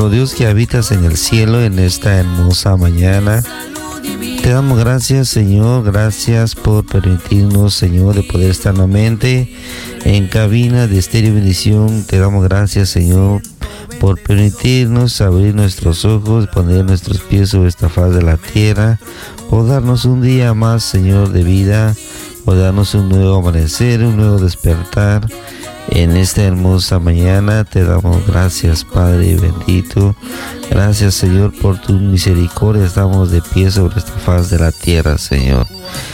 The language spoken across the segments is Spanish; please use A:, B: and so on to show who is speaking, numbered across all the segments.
A: Nuestro Dios que habitas en el cielo en esta hermosa mañana, te damos gracias, Señor, gracias por permitirnos, Señor, de poder estar nuevamente en cabina de Estéreo Bendición. Te damos gracias, Señor, por permitirnos abrir nuestros ojos, poner nuestros pies sobre esta faz de la tierra, por darnos un día más, Señor, de vida, por darnos un nuevo amanecer, un nuevo despertar. En esta hermosa mañana te damos gracias, Padre bendito. Gracias, Señor, por tu misericordia. Estamos de pie sobre esta faz de la tierra, Señor.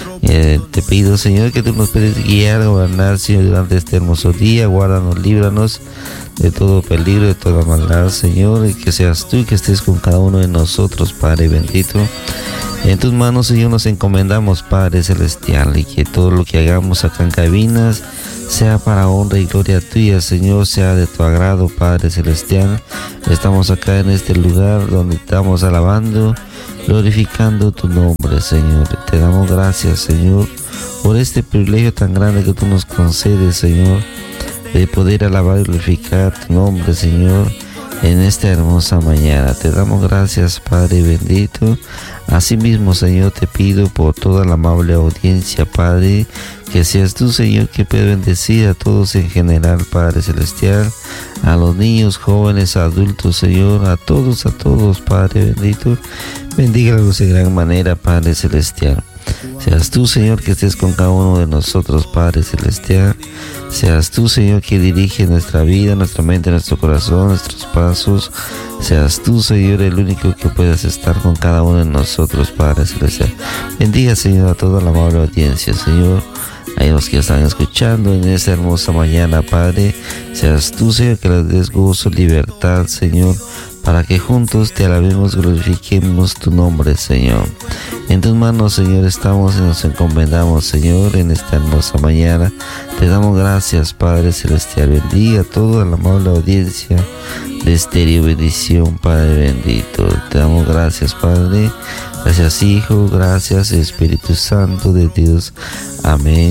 A: Te pido, Señor, que tú nos puedes guiar, gobernar, Señor, durante este hermoso día. Guárdanos, líbranos de todo peligro, de toda maldad, Señor. Y que seas tú que estés con cada uno de nosotros, Padre bendito. En tus manos, Señor, nos encomendamos, Padre celestial, y que todo lo que hagamos acá en cabinas sea para honra y gloria tuya, Señor, sea de tu agrado, Padre celestial. Estamos acá en este lugar donde estamos alabando, glorificando tu nombre, Señor. Te damos gracias, Señor, por este privilegio tan grande que tú nos concedes, Señor, de poder alabar y glorificar tu nombre, Señor, en esta hermosa mañana. Te damos gracias, Padre bendito. Asimismo, Señor, te pido por toda la amable audiencia, Padre, que seas tú, Señor, que pueda bendecir a todos en general, Padre celestial, a los niños, jóvenes, adultos, Señor, a todos, Padre bendito. Bendígalos de gran manera, Padre celestial. Seas tú, Señor, que estés con cada uno de nosotros, Padre celestial. Seas tú, Señor, que dirige nuestra vida, nuestra mente, nuestro corazón, nuestros pasos. Seas tú, Señor, el único que puedas estar con cada uno de nosotros, Padre celestial. Bendiga, Señor, a toda la amable audiencia, Señor. A los que están escuchando en esta hermosa mañana, Padre. Seas tú, Señor, que les des gozo, libertad, Señor, para que juntos te alabemos, glorifiquemos tu nombre, Señor. En tus manos, Señor, estamos y nos encomendamos, Señor, en esta hermosa mañana. Te damos gracias, Padre celestial. Bendiga a toda la amable audiencia de Estéreo Bendición, Padre bendito. Te damos gracias, Padre. Gracias, Hijo. Gracias, Espíritu Santo de Dios. Amén.